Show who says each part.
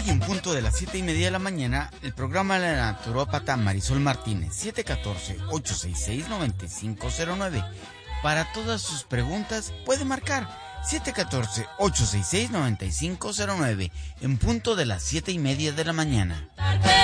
Speaker 1: Hoy en punto de las 7:30 de la mañana, el programa de la naturópata Marisol Martínez, 714-866-9509. Para todas sus preguntas puede marcar 714-866-9509 en punto de las 7:30 de la mañana.